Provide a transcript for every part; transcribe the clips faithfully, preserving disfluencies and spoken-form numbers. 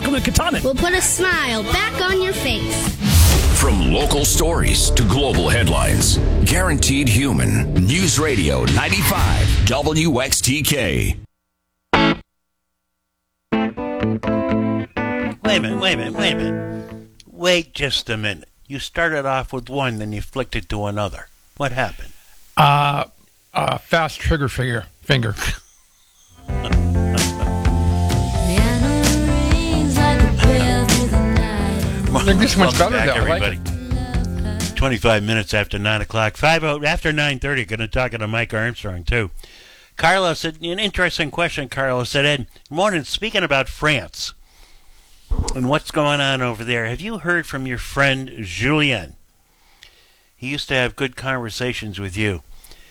Katamin will put a smile back on your face. From local stories to global headlines, Guaranteed Human. News Radio ninety-five W X T K. Wait a minute, wait a minute, wait a minute. Wait just a minute. You started off with one, then you flicked it to another. What happened? Uh, uh fast trigger finger. Finger. I think this one's better, back, though. Everybody. I like it. twenty-five minutes after nine o'clock. Five oh, after nine thirty, going to talk to Mike Armstrong, too. Carlos, an interesting question, Carlos said, Ed, morning, speaking about France and what's going on over there, have you heard from your friend Julien? He used to have good conversations with you.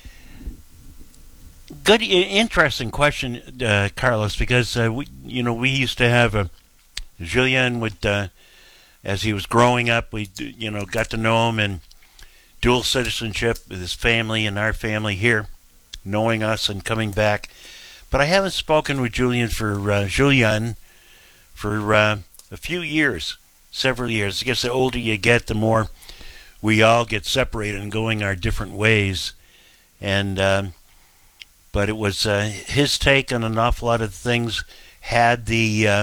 Good, interesting question, uh, Carlos, because, uh, we, you know, we used to have a Julien would... Uh, As he was growing up, we, you know, got to know him and dual citizenship with his family and our family here, knowing us and coming back. But I haven't spoken with Julien for uh, Julien for uh, a few years, several years. I guess the older you get, the more we all get separated and going our different ways. And um, but it was uh, his take on an awful lot of things. Had the uh,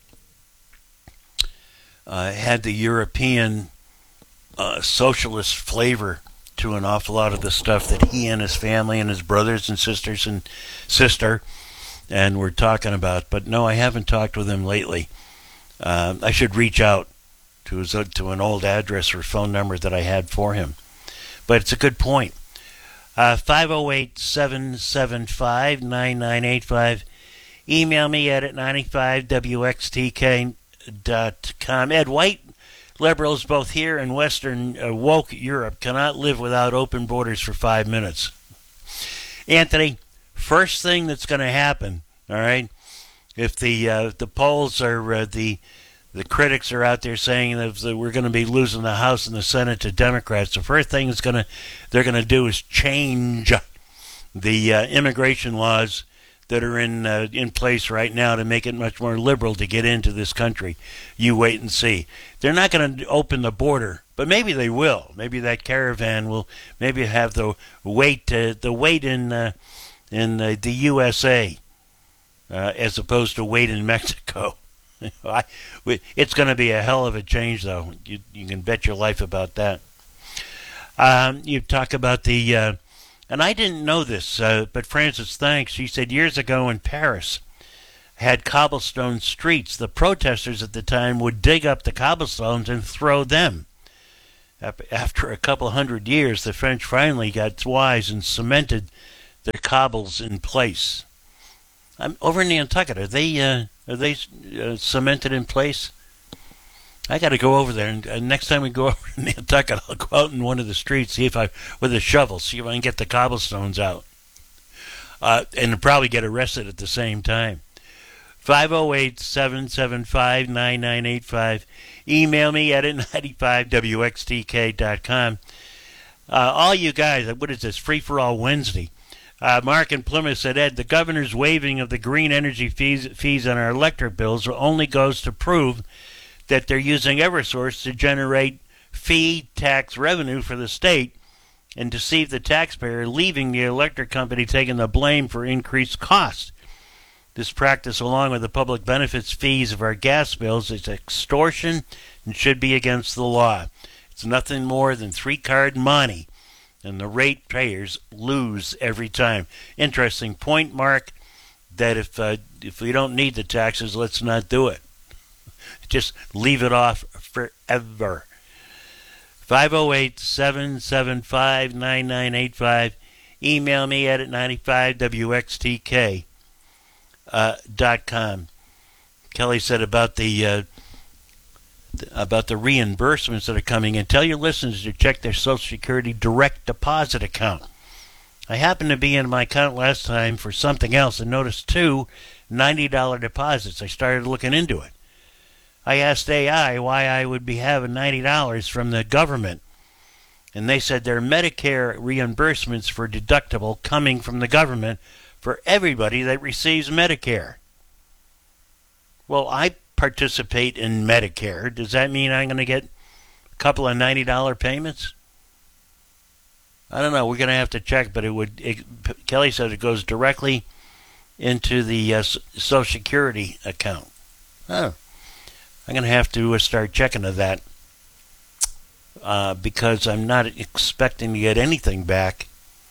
Uh, had the European uh, socialist flavor to an awful lot of the stuff that he and his family and his brothers and sisters and sister and were talking about. But no, I haven't talked with him lately. Uh, I should reach out to his, uh, to an old address or phone number that I had for him. But it's a good point. Uh, five oh eight, seven seven five, nine nine eight five. Email me at ninety-five W X T K. Dot com. Ed, white liberals both here and Western uh, woke Europe cannot live without open borders for five minutes. Anthony, first thing that's going to happen, all right, if the uh, the polls are uh, the the critics are out there saying that we're going to be losing the House and the Senate to Democrats, the first thing is going to they're going to do is change the uh, immigration laws that are in uh, in place right now to make it much more liberal to get into this country. You wait and see. They're not going to open the border, but maybe they will. Maybe that caravan will maybe have the wait uh, the wait in uh, in uh, the U S A uh, as opposed to wait in Mexico. I, it's going to be a hell of a change, though. You you can bet your life about that. Um, you talk about the. Uh, And I didn't know this, uh, but Frances Thanks, she said years ago in Paris, had cobblestone streets. The protesters at the time would dig up the cobblestones and throw them. After a couple hundred years, the French finally got wise and cemented their cobbles in place. Um, over in Nantucket, are they uh, are they uh, cemented in place? I got to go over there, and uh, next time we go over to Nantucket, I'll go out in one of the streets, see if I, with a shovel, see if I can get the cobblestones out, uh, and probably get arrested at the same time. five oh eight, seven seven five, nine nine eight five. Email me at ninety-five W X T K dot com. Uh, all you guys, what is this, Free for All Wednesday? Uh, Mark in Plymouth said, Ed, the governor's waiving of the green energy fees, fees on our electric bills only goes to prove that they're using Eversource to generate fee tax revenue for the state and deceive the taxpayer, leaving the electric company taking the blame for increased costs. This practice, along with the public benefits fees of our gas bills, is extortion and should be against the law. It's nothing more than three-card money, and the ratepayers lose every time. Interesting point, Mark, that if uh, if we don't need the taxes, let's not do it. Just leave it off forever. five oh eight, seven seven five, nine nine eight five. Email me at ninety-five W X T K dot com. Kelly said about the uh, about the reimbursements that are coming in. Tell your listeners to check their Social Security direct deposit account. I happened to be in my account last time for something else and noticed two ninety dollars deposits. I started looking into it. I asked A I why I would be having ninety dollars from the government, and they said they're Medicare reimbursements for deductible coming from the government for everybody that receives Medicare. Well, I participate in Medicare, does that mean I'm going to get a couple of ninety dollars payments? I don't know. We're going to have to check, but it would. It, Kelly said it goes directly into the uh, Social Security account. Oh, I'm going to have to uh, start checking to that uh, because I'm not expecting to get anything back.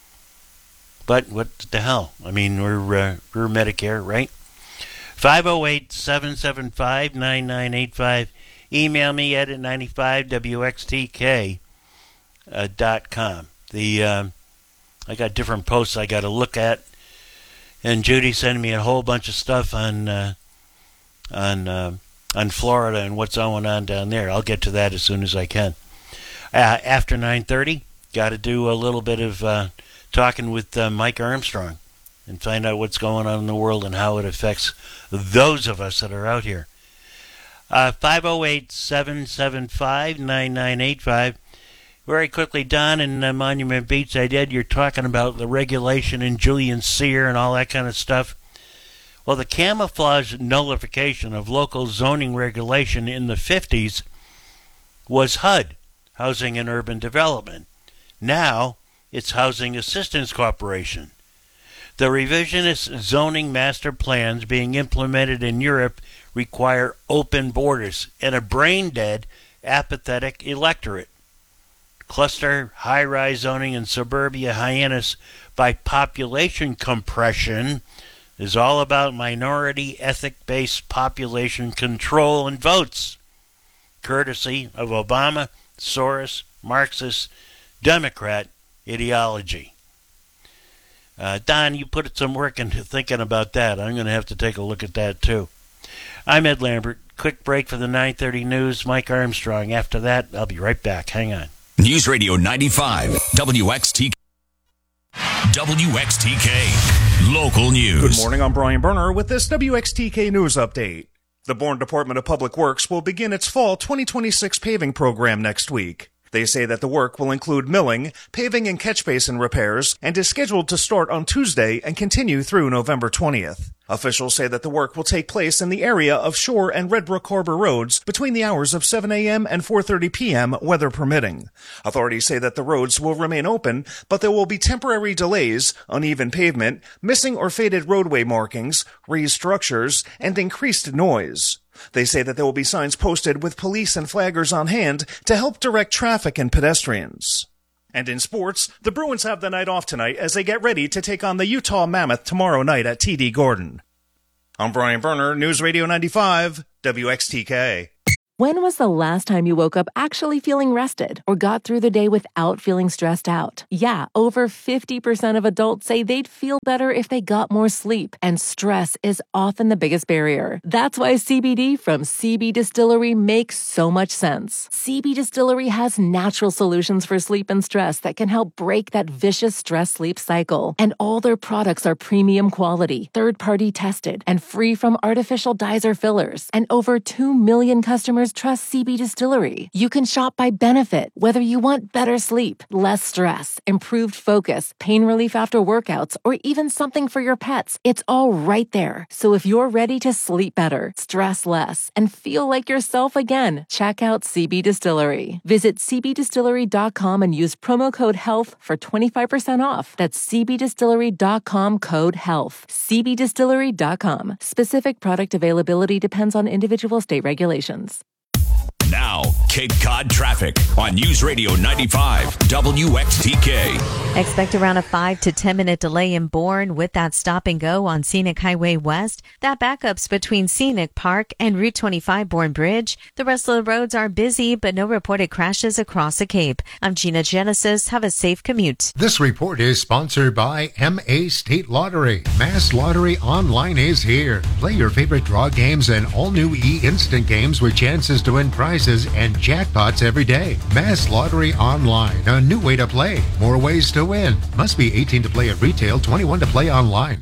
But what the hell? I mean, we're uh, we're Medicare, right? five oh eight, seven seven five, nine nine eight five. Email me at ninety-five W X T K dot com. The um, I got different posts I got to look at, and Judy sent me a whole bunch of stuff on uh, on uh, on Florida and what's going on down there. I'll get to that as soon as I can. Uh, after nine thirty, got to do a little bit of uh, talking with uh, Mike Armstrong and find out what's going on in the world and how it affects those of us that are out here. Uh, five oh eight, seven seven five, nine nine eight five. Very quickly, Don, in uh, Monument Beach, I did. You're talking about the regulation in Julian Sear and all that kind of stuff. Well, the camouflage nullification of local zoning regulation in the fifties was H U D, Housing and Urban Development. Now, it's Housing Assistance Corporation. The revisionist zoning master plans being implemented in Europe require open borders and a brain-dead, apathetic electorate. Cluster high-rise zoning in suburbia hyenas by population compression is all about minority ethic-based population control and votes, courtesy of Obama, Soros, Marxist, Democrat ideology. Uh, Don, you put some work into thinking about that. I'm going to have to take a look at that, too. I'm Ed Lambert. Quick break for the nine thirty news. Mike Armstrong. After that, I'll be right back. Hang on. News Radio ninety-five, W X T K. W X T K. Local news. Good morning, I'm Brian Berner with this W X T K News Update. The Bourne Department of Public Works will begin its fall twenty twenty-six paving program next week. They say that the work will include milling, paving and catch basin repairs, and is scheduled to start on Tuesday and continue through November twentieth. Officials say that the work will take place in the area of Shore and Red Brook Harbor roads between the hours of seven a.m. and four thirty p.m., weather permitting. Authorities say that the roads will remain open, but there will be temporary delays, uneven pavement, missing or faded roadway markings, raised structures, and increased noise. They say that there will be signs posted with police and flaggers on hand to help direct traffic and pedestrians. And in sports, the Bruins have the night off tonight as they get ready to take on the Utah Mammoth tomorrow night at T D Gordon. I'm Brian Berner, News Radio ninety-five, W X T K. When was the last time you woke up actually feeling rested or got through the day without feeling stressed out? Yeah, over fifty percent of adults say they'd feel better if they got more sleep, and stress is often the biggest barrier. That's why C B D from C B Distillery makes so much sense. C B Distillery has natural solutions for sleep and stress that can help break that vicious stress-sleep cycle. And all their products are premium quality, third-party tested, and free from artificial dyes or fillers. And over two million customers trust C B Distillery. You can shop by benefit, whether you want better sleep, less stress, improved focus, pain relief after workouts, or even something for your pets. It's all right there. So if you're ready to sleep better, stress less, and feel like yourself again, check out C B Distillery. Visit c b distillery dot com and use promo code HEALTH for twenty-five percent off. That's c b distillery dot com code HEALTH. c b distillery dot com. Specific product availability depends on individual state regulations. Now, Cape Cod traffic on News Radio ninety-five, W X T K. Expect around a five to ten minute delay in Bourne with that stop and go on Scenic Highway West. That backups between Scenic Park and Route twenty-five Bourne Bridge. The rest of the roads are busy, but no reported crashes across the Cape. I'm Gina Genesis. Have a safe commute. This report is sponsored by M A State Lottery. Mass Lottery Online is here. Play your favorite draw games and all new e-instant games with chances to win prizes and jackpots every day. Mass Lottery Online, a new way to play. More ways to win. Must be eighteen to play at retail, twenty-one to play online.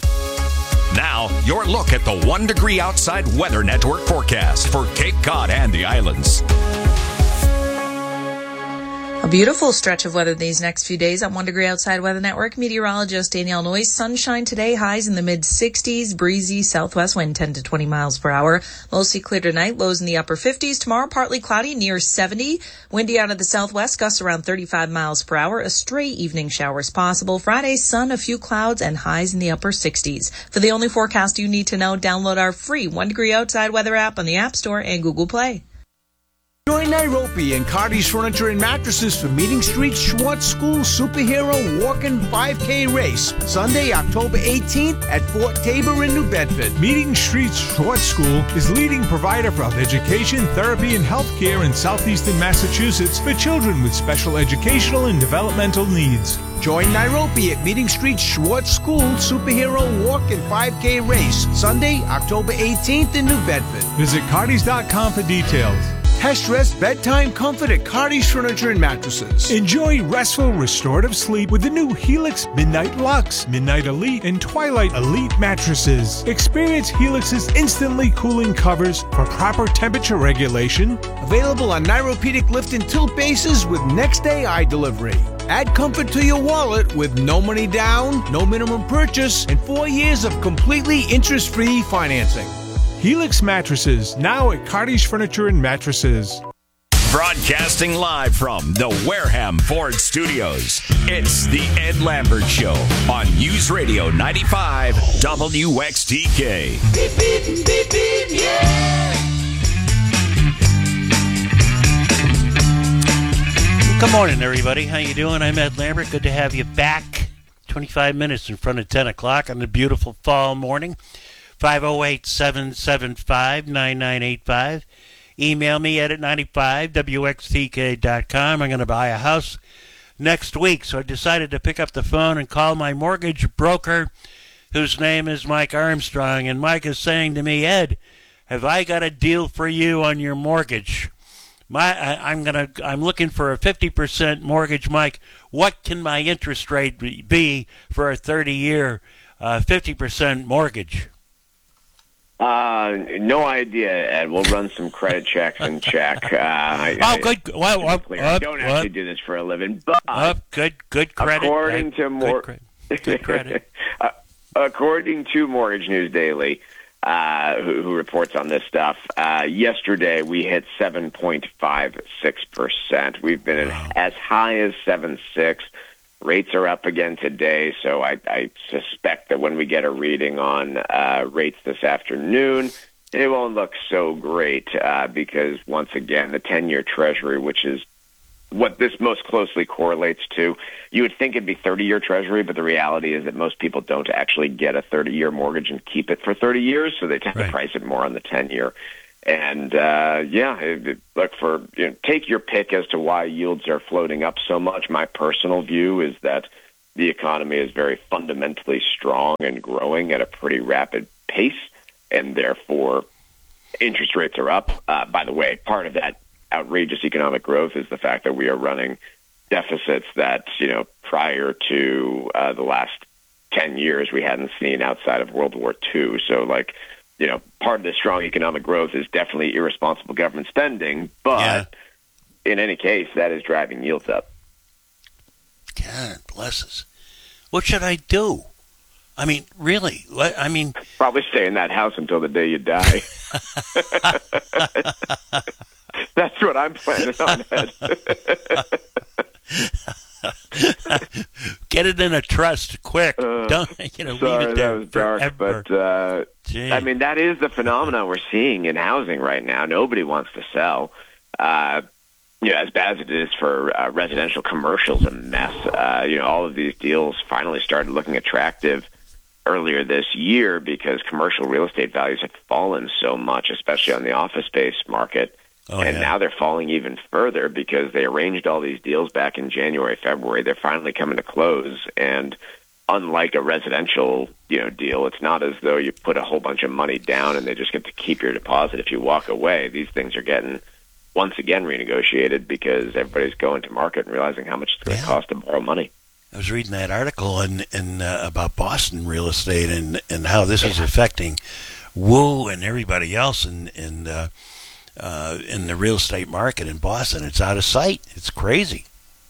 Now, your look at the One Degree Outside Weather Network forecast for Cape Cod and the islands. A beautiful stretch of weather these next few days on One Degree Outside Weather Network. Meteorologist Danielle Noyes. Sunshine today, highs in the mid sixties, breezy southwest wind ten to twenty miles per hour. Mostly clear tonight, lows in the upper fifties. Tomorrow, partly cloudy, near seventy. Windy out of the southwest, gusts around thirty-five miles per hour. A stray evening showers possible. Friday, sun, a few clouds, and highs in the upper sixties. For the only forecast you need to know, download our free One Degree Outside Weather app on the App Store and Google Play. Join Nairobi and Cardi's Furniture and Mattresses for Meeting Street Schwartz School Superhero Walk-in five K Race, Sunday, October eighteenth at Fort Tabor in New Bedford. Meeting Street Schwartz School is leading provider of education, therapy, and healthcare in southeastern Massachusetts for children with special educational and developmental needs. Join Nairobi at Meeting Street Schwartz School Superhero Walk-in five K Race, Sunday, October eighteenth in New Bedford. Visit cardis dot com for details. Test rest bedtime comfort at Cardi's Furniture and Mattresses. Enjoy restful, restorative sleep with the new Helix Midnight Luxe, Midnight Elite, and Twilight Elite mattresses. Experience Helix's instantly cooling covers for proper temperature regulation. Available on Neuropedic lift and tilt bases with next day eye delivery. Add comfort to your wallet with no money down, no minimum purchase, and four years of completely interest-free financing. Helix Mattresses, now at Cardi's Furniture and Mattresses. Broadcasting live from the Wareham Ford Studios, it's the Ed Lambert Show on News Radio ninety-five W X T K. Beep, beep, beep, beep, yeah. Good morning, everybody. How you doing? I'm Ed Lambert. Good to have you back. twenty-five minutes in front of ten o'clock on a beautiful fall morning. five oh eight, seven seven five, nine nine eight five. Email me at ninety-five W X T K dot com. I'm going to buy a house next week, so I decided to pick up the phone and call my mortgage broker, whose name is Mike Armstrong. And Mike is saying to me, Ed, have I got a deal for you on your mortgage? My, I, I'm gonna. I'm looking for a fifty percent mortgage, Mike. What can my interest rate be for a thirty-year, uh, fifty percent mortgage? Uh, no idea, Ed. We'll run some credit checks and check. Uh, I, oh, good. Well, well, I up, don't up, actually do this for a living, but up, good, good credit. According I, to more, good credit. Good credit. uh, according to Mortgage News Daily, uh, who, who reports on this stuff, uh, yesterday we hit seven point five six percent. We've been wow. as high as seven point six. Rates are up again today, so I, I suspect that when we get a reading on uh, rates this afternoon, it won't look so great uh, because, once again, the ten-year Treasury, which is what this most closely correlates to, you would think it'd be thirty-year Treasury, but the reality is that most people don't actually get a thirty-year mortgage and keep it for thirty years, so they tend right. to price it more on the ten-year. And, uh, yeah, it, it, look, for you know, take your pick as to why yields are floating up so much. My personal view is that the economy is very fundamentally strong and growing at a pretty rapid pace, and therefore interest rates are up. Uh, by the way, part of that outrageous economic growth is the fact that we are running deficits that, you know, prior to uh, the last ten years we hadn't seen outside of World War Two. So, like, you know, part of the strong economic growth is definitely irresponsible government spending, but yeah. in any case, that is driving yields up. God bless us. What should I do? I mean, really? What, I mean... Probably stay in that house until the day you die. That's what I'm planning on, Ed. Get it in a trust quick. Uh, Don't you know? Sorry, leave it there that was dark, forever. but uh, I mean that is the phenomenon we're seeing in housing right now. Nobody wants to sell. Uh, you know, as bad as it is for uh, residential, commercial's a mess. Uh, you know, all of these deals finally started looking attractive earlier this year because commercial real estate values have fallen so much, especially on the office space market. Oh, and yeah. now they're falling even further because they arranged all these deals back in January, February. They're finally coming to close. And unlike a residential, you know, deal, it's not as though you put a whole bunch of money down and they just get to keep your deposit if you walk away. These things are getting, once again, renegotiated because everybody's going to market and realizing how much it's going to yeah. cost to borrow money. I was reading that article in, in, uh, about Boston real estate and, and how this is affecting Woo and everybody else in, in uh, Uh, in the real estate market in Boston. It's out of sight. It's crazy.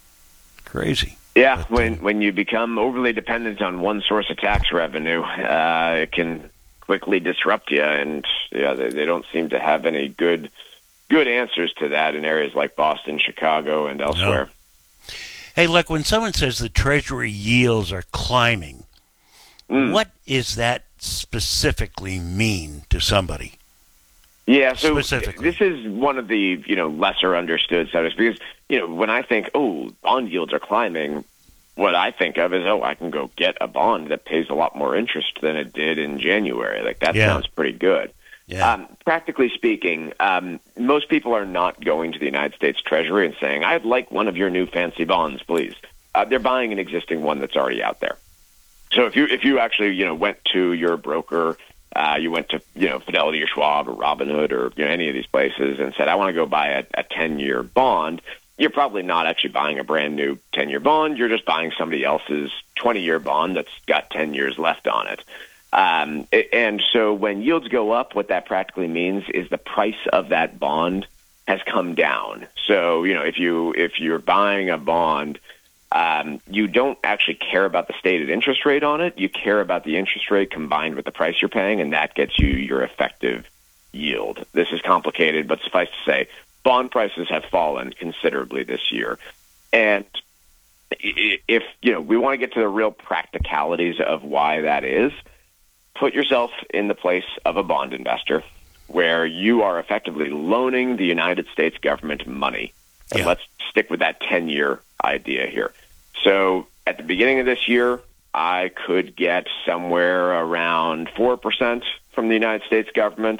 crazy. Yeah, but, when when you become overly dependent on one source of tax revenue, uh, it can quickly disrupt you, and yeah, they, they don't seem to have any good good answers to that in areas like Boston, Chicago, and elsewhere. No. Hey, look, when someone says the Treasury yields are climbing, mm. what does that specifically mean to somebody? Yeah, so this is one of the, you know, lesser understood subjects because, you know, when I think, oh, bond yields are climbing, what I think of is, oh, I can go get a bond that pays a lot more interest than it did in January. Like, that yeah. sounds pretty good. Yeah. Um, practically speaking, um, most people are not going to the United States Treasury and saying, I'd like one of your new fancy bonds, please. Uh, they're buying an existing one that's already out there. So if you if you actually, you know, went to your broker, Uh, you went to, you know, Fidelity or Schwab or Robinhood or, you know, any of these places and said, I want to go buy a, a ten-year bond, you're probably not actually buying a brand new ten-year bond. You're just buying somebody else's twenty-year bond that's got ten years left on it. Um, and so when yields go up, what that practically means is the price of that bond has come down. So, you know, if, you, if you're buying a bond, Um, you don't actually care about the stated interest rate on it. You care about the interest rate combined with the price you're paying, and that gets you your effective yield. This is complicated, but suffice to say, bond prices have fallen considerably this year. And if, you know, we want to get to the real practicalities of why that is, put yourself in the place of a bond investor where you are effectively loaning the United States government money. And yeah. let's stick with that ten-year idea here. So at the beginning of this year, I could get somewhere around four percent from the United States government.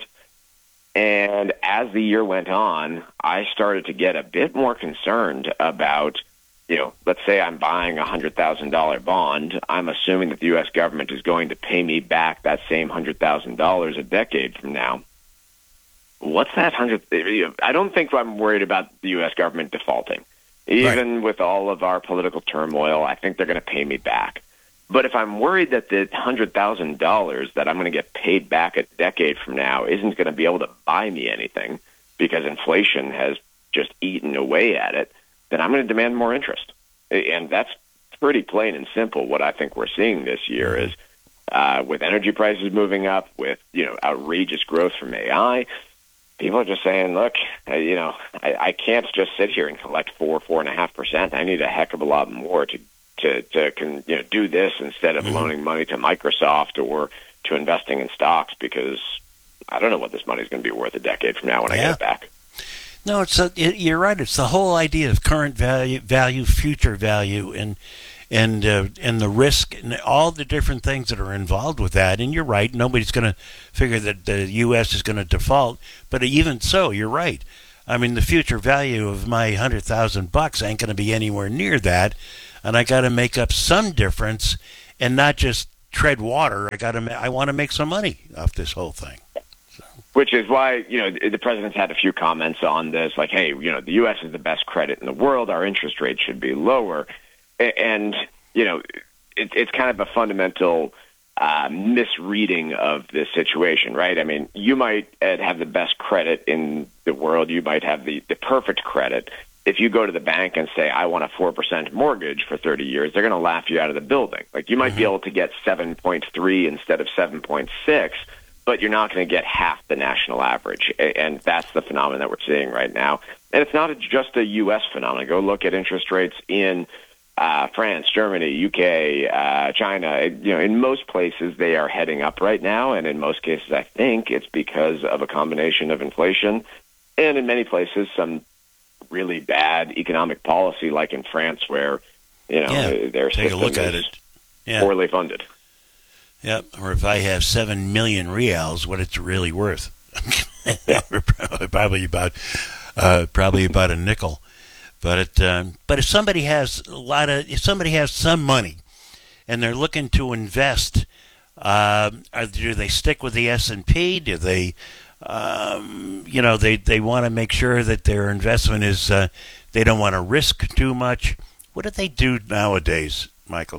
And as the year went on, I started to get a bit more concerned about, you know, let's say I'm buying a one hundred thousand dollars bond. I'm assuming that the U S government is going to pay me back that same one hundred thousand dollars a decade from now. What's that hundred? I don't think I'm worried about the U S government defaulting. Even right. with all of our political turmoil, I think they're going to pay me back. But if I'm worried that the one hundred thousand dollars that I'm going to get paid back a decade from now isn't going to be able to buy me anything because inflation has just eaten away at it, then I'm going to demand more interest. And that's pretty plain and simple. What I think we're seeing this year is uh, with energy prices moving up, with, you know, outrageous growth from A I, people are just saying, look, uh, you know, I, I can't just sit here and collect four, four and a half percent. I need a heck of a lot more to to to can, you know, do this instead of mm-hmm. loaning money to Microsoft or to investing in stocks because I don't know what this money is going to be worth a decade from now when yeah. I get it back. No, it's a, it, you're right. It's the whole idea of current value, value, future value, and and uh, and the risk and all the different things that are involved with that. And you're right. Nobody's going to figure that the U S is going to default. But even so, you're right. I mean, the future value of my hundred thousand bucks ain't going to be anywhere near that, and I got to make up some difference, and not just tread water. I got to. I want to make some money off this whole thing. So. Which is why, you know, the president's had a few comments on this, like, hey, you know, the U S is the best credit in the world. Our interest rate should be lower. And, you know, it, it's kind of a fundamental uh, misreading of this situation, right? I mean, you might have the best credit in the world. You might have the, the perfect credit. If you go to the bank and say, I want a four percent mortgage for thirty years, they're going to laugh you out of the building. Like, you might mm-hmm. be able to get seven point three instead of seven point six, but you're not going to get half the national average. And that's the phenomenon that we're seeing right now. And it's not just a U S phenomenon. Go look at interest rates in Uh, France, Germany, U K, uh, China. You know, in most places they are heading up right now, and in most cases I think it's because of a combination of inflation and in many places some really bad economic policy, like in France where, you know, yeah, their take system a look is at it. Yeah. poorly funded. Yep, or if I have seven million reals, what it's really worth. probably about uh, probably about a nickel. But it, um, but if somebody has a lot of, if somebody has some money, and they're looking to invest, uh, are, do they stick with the S and P? Do they, um, you know, they they want to make sure that their investment is, uh, they don't want to risk too much. What do they do nowadays, Michael?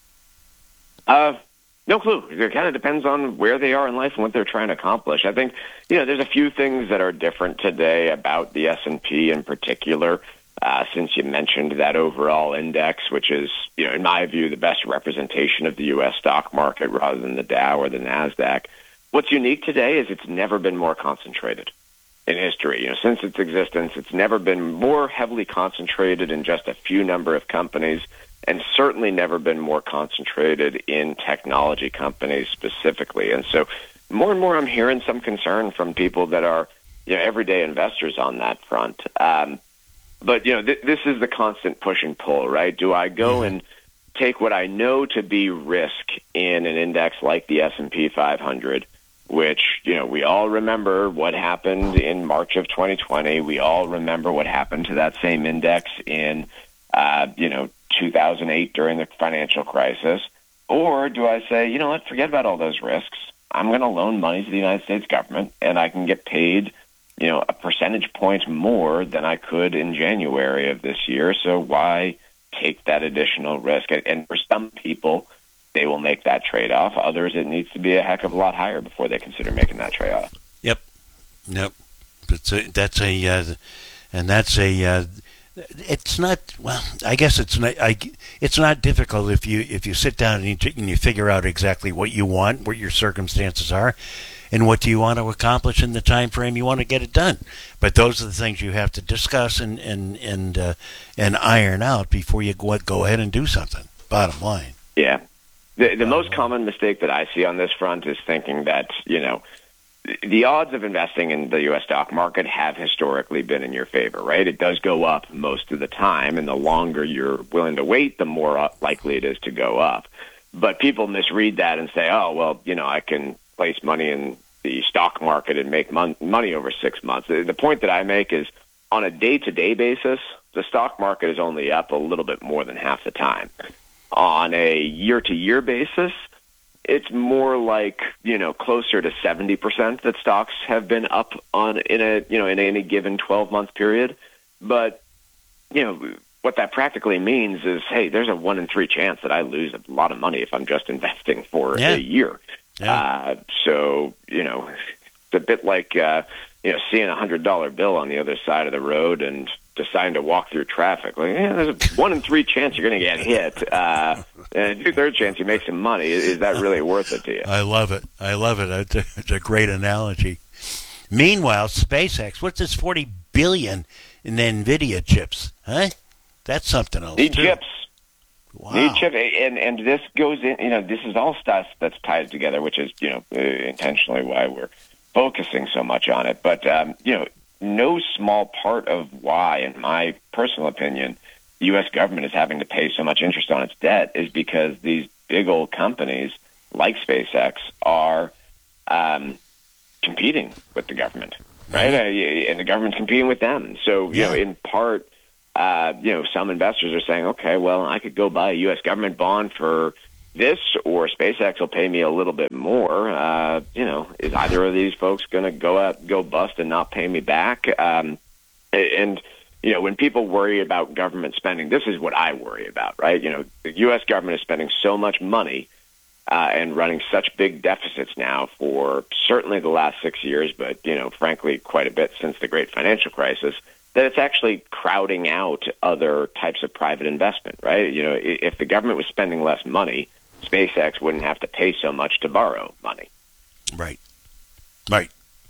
Uh, no clue. It kind of depends on where they are in life and what they're trying to accomplish. I think, you know, there's a few things that are different today about the S and P in particular. Uh, since you mentioned that overall index, which is, you know, in my view, the best representation of the U S stock market rather than the Dow or the NASDAQ. What's unique today is it's never been more concentrated in history. You know, since its existence, it's never been more heavily concentrated in just a few number of companies, and certainly never been more concentrated in technology companies specifically. And so more and more I'm hearing some concern from people that are, you know, everyday investors on that front. Um, But, you know, th- this is the constant push and pull, right? Do I go and take what I know to be risk in an index like the S and P five hundred, which, you know, we all remember what happened in March of twenty twenty. We all remember what happened to that same index in, uh, you know, two thousand eight during the financial crisis. Or do I say, you know what, forget about all those risks. I'm going to loan money to the United States government, and I can get paid, you know, a percentage point more than I could in January of this year. So why take that additional risk? And for some people, they will make that trade-off. Others, it needs to be a heck of a lot higher before they consider making that trade-off. Yep. Yep. It's a, that's a, uh, and that's a, uh, it's not, well, I guess it's not, I, it's not difficult if you, if you sit down and you, and you figure out exactly what you want, what your circumstances are, and what do you want to accomplish in the time frame you want to get it done. But those are the things you have to discuss and and and uh, and iron out before you go, go ahead and do something. Bottom line. Yeah. The the most common mistake that I see on this front is thinking that, you know, the odds of investing in the U S stock market have historically been in your favor, right? It does go up most of the time, and the longer you're willing to wait, the more likely it is to go up. But people misread that and say, oh, well, you know, I can place money in the stock market and make mon- money over six months. The, the point that I make is on a day-to-day basis, the stock market is only up a little bit more than half the time. On a year-to-year basis, it's more like, you know, closer to seventy percent that stocks have been up on in a, you know, in any given twelve-month period. But, you know, what that practically means is, hey, there's a one in three chance that I lose a lot of money if I'm just investing for yeah. a year. Yeah. Uh, so, you know, it's a bit like, uh, you know, seeing a hundred dollar bill on the other side of the road and deciding to walk through traffic. Like, yeah, there's a one in three chance you're going to get hit, uh, and a two-third chance you make some money. Is, is that really worth it to you? I love it. I love it. It's a, it's a great analogy. Meanwhile, SpaceX, what's this forty billion in NVIDIA chips? Huh? That's something else. Need too. chips. Wow. Need chip, and and this goes in. You know, this is all stuff that's tied together, which is, you know, uh, intentionally why we're focusing so much on it. But um, you know, no small part of why, in my personal opinion, the U S government is having to pay so much interest on its debt is because these big old companies like SpaceX are um, competing with the government, right? Uh, and the government's competing with them. So, you yeah. know, in part. Uh, you know, some investors are saying, okay, well, I could go buy a U S government bond for this, or SpaceX will pay me a little bit more. Uh, you know, is either of these folks going to go out, go bust and not pay me back? Um, and, you know, when people worry about government spending, this is what I worry about, right? You know, the U S government is spending so much money uh, and running such big deficits now for certainly the last six years, but, you know, frankly, quite a bit since the great financial crisis, that it's actually crowding out other types of private investment, right? You know, if the government was spending less money, SpaceX wouldn't have to pay so much to borrow money. Right. Right.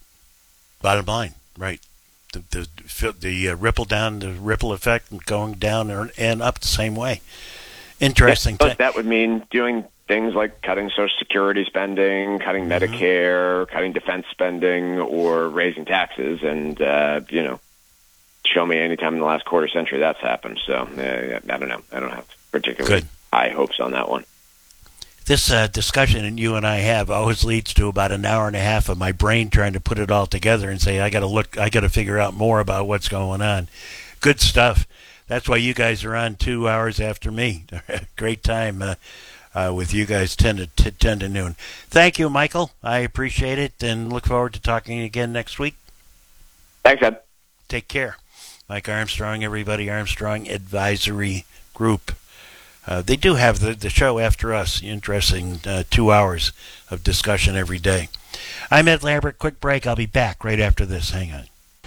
Bottom line, right. The the, the uh, ripple down, the ripple effect going down and up the same way. Interesting. Yeah, but that would mean doing things like cutting Social Security spending, cutting mm-hmm. Medicare, cutting defense spending, or raising taxes. And, uh, you know, show me any time in the last quarter century that's happened. So uh, I don't know. I don't have particularly Good. high hopes on that one. This uh, discussion that you and I have always leads to about an hour and a half of my brain trying to put it all together and say, I got to look, I got to figure out more about what's going on. Good stuff. That's why you guys are on two hours after me. Great time uh, uh, with you guys ten to t- ten to noon. Thank you, Michael. I appreciate it and look forward to talking again next week. Thanks, Ed. Take care. Mike Armstrong, everybody, Armstrong Advisory Group. Uh, they do have the, the show after us. Interesting uh, two hours of discussion every day. I'm Ed Lambert. Quick break. I'll be back right after this. Hang on.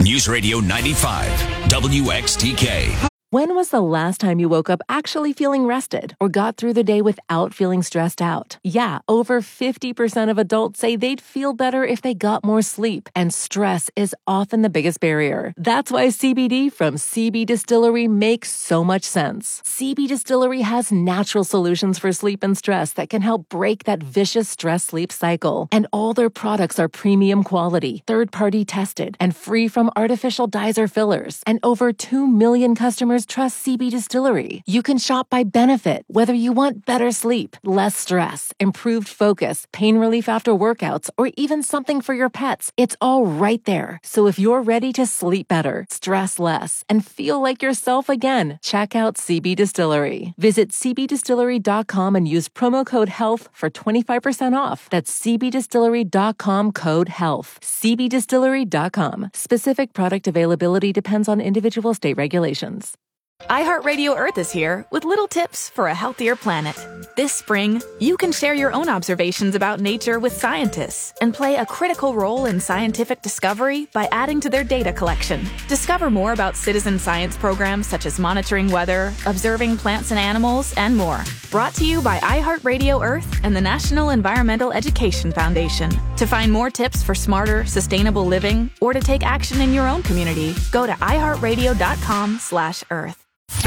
News Radio ninety-five, W X T K. When was the last time you woke up actually feeling rested or got through the day without feeling stressed out? Yeah, over fifty percent of adults say they'd feel better if they got more sleep, and stress is often the biggest barrier. That's why C B D from C B Distillery makes so much sense. C B Distillery has natural solutions for sleep and stress that can help break that vicious stress-sleep cycle. And all their products are premium quality, third-party tested, and free from artificial dyes or fillers. And over two million customers trust C B Distillery. You can shop by benefit, whether you want better sleep, less stress, improved focus, pain relief after workouts, or even something for your pets. It's all right there. So if you're ready to sleep better, stress less, and feel like yourself again, check out C B Distillery. Visit c b distillery dot com and use promo code HEALTH for twenty-five percent off. That's c b distillery dot com code HEALTH. c b distillery dot com. Specific product availability depends on individual state regulations. iHeartRadio Earth is here with little tips for a healthier planet. This spring, you can share your own observations about nature with scientists and play a critical role in scientific discovery by adding to their data collection. Discover more about citizen science programs such as monitoring weather, observing plants and animals, and more. Brought to you by iHeartRadio Earth and the National Environmental Education Foundation. To find more tips for smarter, sustainable living or to take action in your own community, go to i heart radio dot com slash earth.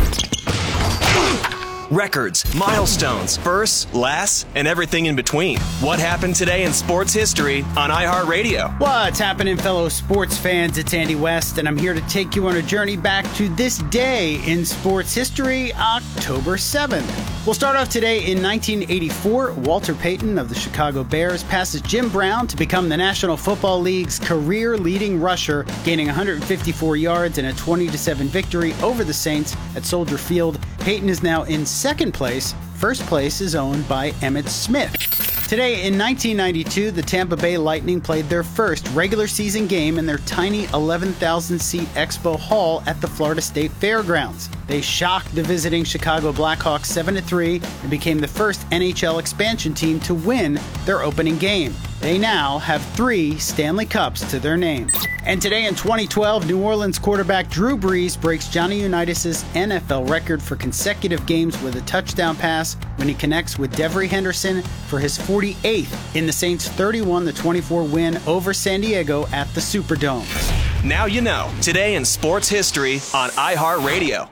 Records, milestones, firsts, lasts, and everything in between. What happened today in sports history on iHeartRadio? What's happening, fellow sports fans? It's Andy West, and I'm here to take you on a journey back to this day in sports history, October seventh. We'll start off today in nineteen eighty-four. Walter Payton of the Chicago Bears passes Jim Brown to become the National Football League's career-leading rusher, gaining one hundred fifty-four yards in a twenty to seven victory over the Saints at Soldier Field. Payton is now in second place. First place is owned by Emmitt Smith. Today in nineteen ninety-two, the Tampa Bay Lightning played their first regular season game in their tiny eleven thousand seat Expo Hall at the Florida State Fairgrounds. They shocked the visiting Chicago Blackhawks seven to three and became the first N H L expansion team to win their opening game. They now have three Stanley Cups to their name. And today in twenty twelve, New Orleans quarterback Drew Brees breaks Johnny Unitas' N F L record for consecutive games with a touchdown pass when he connects with Devery Henderson for his forty-eighth in the Saints' thirty-one to twenty-four win over San Diego at the Superdome. Now you know. Today in sports history on iHeartRadio.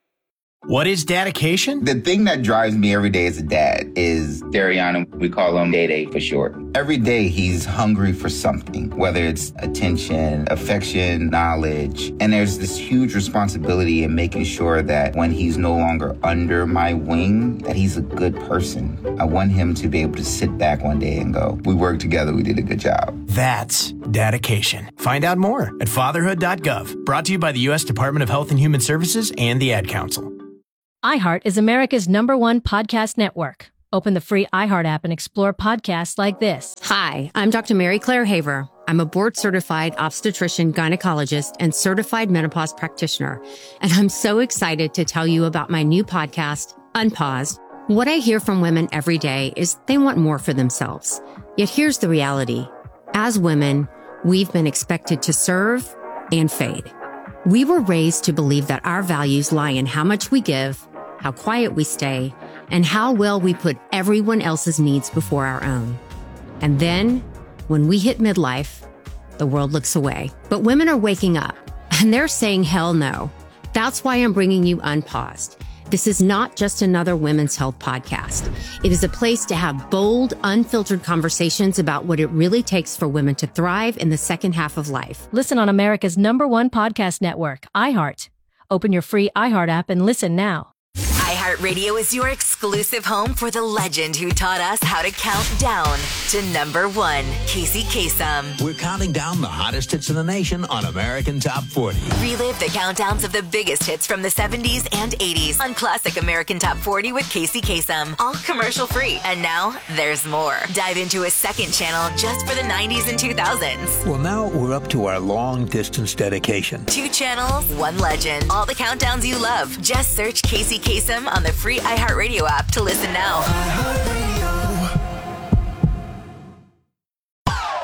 What is dedication? The thing that drives me every day as a dad is Dariana. We call him Day Day for short. Every day he's hungry for something, whether it's attention, affection, knowledge. And there's this huge responsibility in making sure that when he's no longer under my wing, that he's a good person. I want him to be able to sit back one day and go, we worked together, we did a good job. That's dedication. Find out more at fatherhood dot gov. Brought to you by the U S Department of Health and Human Services and the Ad Council. iHeart is America's number one podcast network. Open the free iHeart app and explore podcasts like this. Hi, I'm Doctor Mary Claire Haver. I'm a board-certified obstetrician, gynecologist, and certified menopause practitioner. And I'm so excited to tell you about my new podcast, Unpaused. What I hear from women every day is they want more for themselves. Yet here's the reality. As women, we've been expected to serve and fade. We were raised to believe that our values lie in how much we give, how quiet we stay, and how well we put everyone else's needs before our own. And then, when we hit midlife, the world looks away. But women are waking up, and they're saying hell no. That's why I'm bringing you Unpaused. This is not just another women's health podcast. It is a place to have bold, unfiltered conversations about what it really takes for women to thrive in the second half of life. Listen on America's number one podcast network, iHeart. Open your free iHeart app and listen now. iHeartRadio is your exclusive home for the legend who taught us how to count down to number one, Casey Kasem. We're counting down the hottest hits in the nation on American Top forty. Relive the countdowns of the biggest hits from the seventies and eighties on Classic American Top forty with Casey Kasem. All commercial free. And now there's more. Dive into a second channel just for the nineties and two thousands. Well, now we're up to our long distance dedication. Two channels, one legend. All the countdowns you love. Just search Casey Kasem on the free iHeartRadio app to listen now.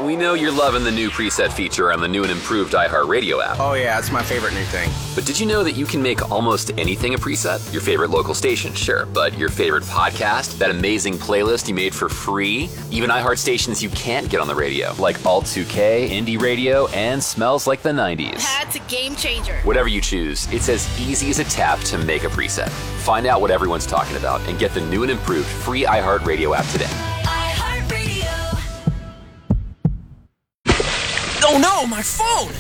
We know you're loving the new preset feature on the new and improved iHeartRadio app. Oh yeah, it's my favorite new thing. But did you know that you can make almost anything a preset? Your favorite local station, sure, but your favorite podcast, that amazing playlist you made for free, even iHeart stations you can't get on the radio, like Alt two K, Indie Radio, and Smells Like the nineties. That's a game changer. Whatever you choose, it's as easy as a tap to make a preset. Find out what everyone's talking about and get the new and improved free iHeartRadio app today. Oh no, my phone!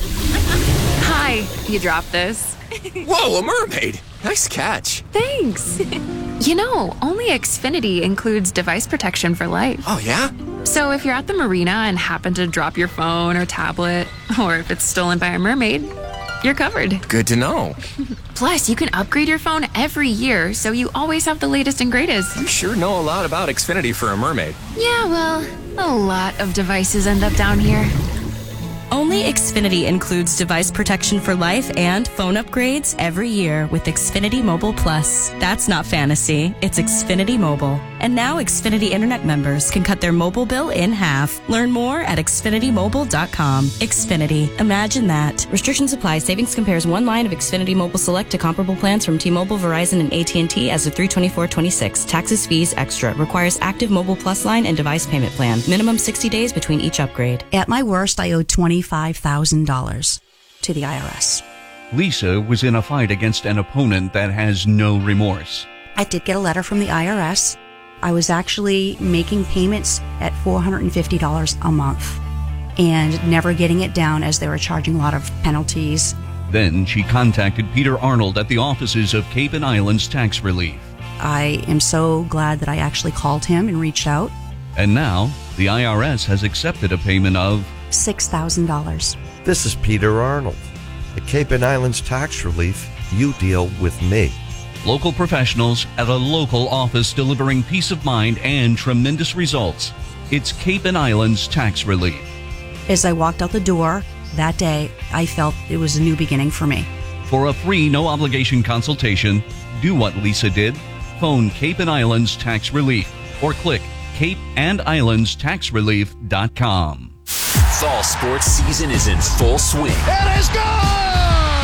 Hi, you dropped this. Whoa, a mermaid! Nice catch. Thanks. You know, only Xfinity includes device protection for life. Oh yeah? So if you're at the marina and happen to drop your phone or tablet, or if it's stolen by a mermaid, you're covered. Good to know. Plus, you can upgrade your phone every year, so you always have the latest and greatest. You sure know a lot about Xfinity for a mermaid. Yeah, well, a lot of devices end up down here. Only Xfinity includes device protection for life and phone upgrades every year with Xfinity Mobile Plus. That's not fantasy, it's Xfinity Mobile. And now Xfinity Internet members can cut their mobile bill in half. Learn more at Xfinity Mobile dot com. Xfinity. Imagine that. Restrictions apply. Savings compares one line of Xfinity Mobile Select to comparable plans from T-Mobile, Verizon, and A T and T as of three twenty-four twenty-six. Taxes, fees, extra. Requires active Mobile Plus line and device payment plan. Minimum sixty days between each upgrade. At my worst, I owed twenty-five thousand dollars to the I R S. Lisa was in a fight against an opponent that has no remorse. I did get a letter from the I R S. I was actually making payments at four hundred fifty dollars a month and never getting it down as they were charging a lot of penalties. Then she contacted Peter Arnold at the offices of Cape and Islands Tax Relief. I am so glad that I actually called him and reached out. And now the I R S has accepted a payment of six thousand dollars. This is Peter Arnold. At Cape and Islands Tax Relief, you deal with me. Local professionals at a local office delivering peace of mind and tremendous results. It's Cape and Islands Tax Relief. As I walked out the door that day, I felt it was a new beginning for me. For a free, no-obligation consultation, do what Lisa did. Phone Cape and Islands Tax Relief or click cape and islands tax relief dot com. Fall sports season is in full swing. It is gone!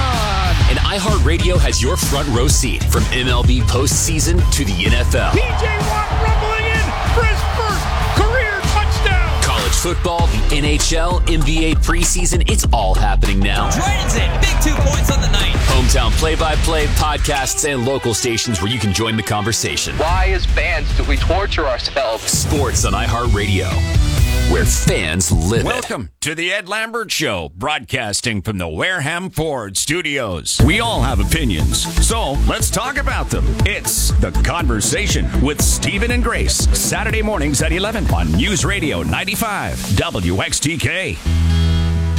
And iHeartRadio has your front row seat from M L B postseason to the N F L. P J Watt rumbling in for his first career touchdown. College football, the N H L, N B A preseason, it's all happening now. Dragons in, big two points on the night. Hometown play-by-play, podcasts, and local stations where you can join the conversation. Why as fans do we torture ourselves? Sports on iHeartRadio, where fans live Welcome it. to the Ed Lambert Show, broadcasting from the Wareham Ford Studios. We all have opinions, so let's talk about them. It's The Conversation with Stephen and Grace, Saturday mornings at eleven on News Radio ninety-five W X T K.